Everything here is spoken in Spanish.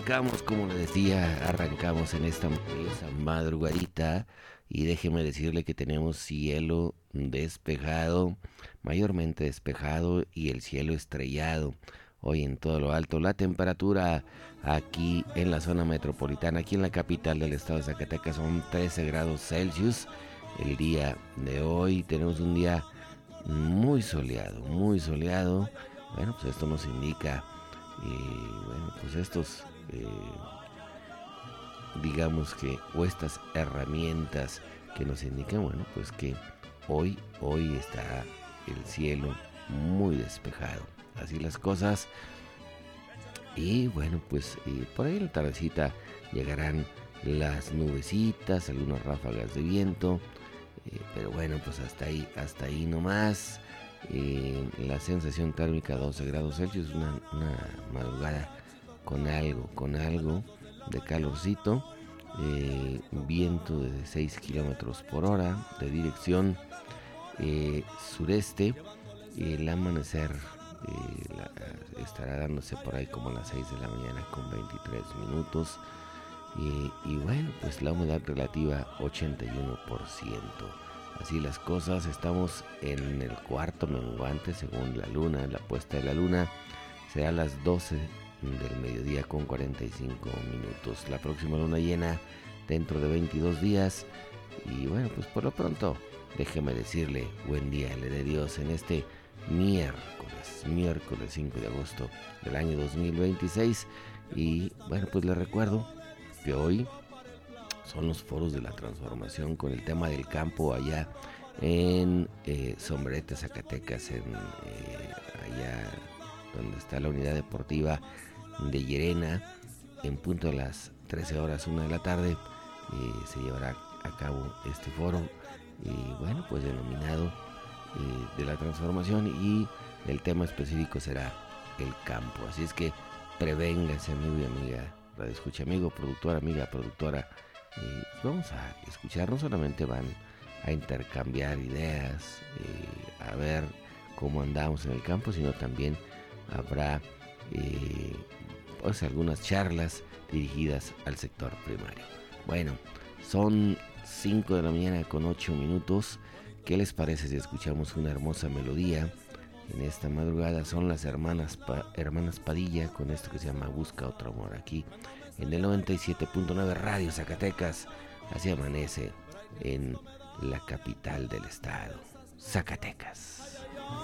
arrancamos, como le decía, arrancamos en esta maravillosa madrugadita y déjeme decirle que tenemos cielo despejado, mayormente despejado y el cielo estrellado. Hoy en todo lo alto, la temperatura aquí en la zona metropolitana, aquí en la capital del estado de Zacatecas son 13 grados Celsius. El día de hoy tenemos un día muy soleado, muy soleado. Bueno, pues esto nos indica, bueno, pues estos, digamos que, o estas herramientas que nos indican, bueno, pues que hoy está el cielo muy despejado. Así las cosas. Y bueno, pues por ahí en la tardecita llegarán las nubecitas, algunas ráfagas de viento. Pero bueno, pues hasta ahí nomás. La sensación térmica 12 grados Celsius, una madrugada con algo de calorcito. Viento de 6 kilómetros por hora de dirección sureste. El amanecer estará dándose por ahí como a las 6 de la mañana con 23 minutos. Y bueno, pues la humedad relativa 81%. Así las cosas, estamos en el cuarto menguante según la luna. La puesta de la luna será a las 12 del mediodía con 45 minutos. La próxima luna llena dentro de 22 días. Y bueno, pues por lo pronto, déjeme decirle, buen día le dé Dios en este miércoles 5 de agosto del año 2026. Y bueno, pues le recuerdo que hoy son los foros de la transformación con el tema del campo allá en Sombrerete, Zacatecas, allá donde está la unidad deportiva de Llerena. En punto de las 13 horas, 1 de la tarde, se llevará a cabo este foro, bueno, pues denominado de la transformación, y el tema específico será el campo. Así es que prevéngase, amigo y amiga, radioescucha, amigo, productora, amiga, productora. Vamos a escuchar, no solamente van a intercambiar ideas, a ver cómo andamos en el campo, sino también habrá pues algunas charlas dirigidas al sector primario. Bueno, son 5 de la mañana con 8 minutos. ¿Qué les parece si escuchamos una hermosa melodía? En esta madrugada son las hermanas Padilla con esto que se llama Busca Otro Amor, aquí en el 97.9 Radio Zacatecas. Así amanece en la capital del estado, Zacatecas.